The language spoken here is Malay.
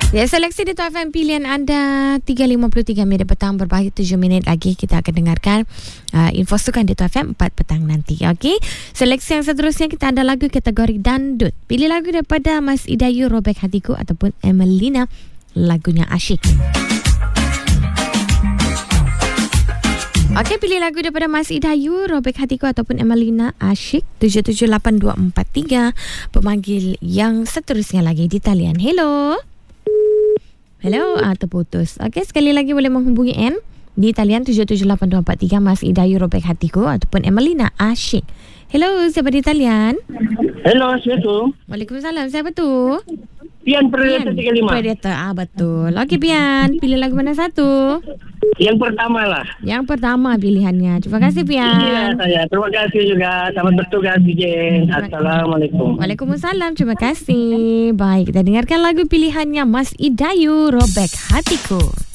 Ya, seleksi di Top FM pilihan anda 3.53 minit petang berbahaya 7 minit lagi kita akan dengarkan info sukan di Top FM 4 petang nanti. Okey. Seleksi yang seterusnya kita ada lagu kategori dandut. Pilih lagu daripada Mas Idayu Robek Hatiku ataupun Emelina lagunya Asyik. Okey, pilih lagu daripada Mas Idayu Robek Hatiku ataupun Emelina Asyik 778243. Pemanggil yang seterusnya lagi di talian. Hello. Hello, terputus. Okey, sekali lagi boleh menghubungi N di talian 778243 Mas Idayu Robek Hatiku ataupun Emelina Asyik. Hello, siapa di talian? Hello, siapa tu? Waalaikumsalam, siapa tu? Pian Predator 35. Predator, betul. Okey, Pian, pilih lagu mana satu? Yang pertama lah. Yang pertama pilihannya. Terima kasih, Pian. Iya, saya. Terima kasih juga. Selamat bertugas, DJ. Assalamualaikum. Waalaikumsalam, terima kasih. Baik, kita dengarkan lagu pilihannya Mas Idayu Robek Hatiku.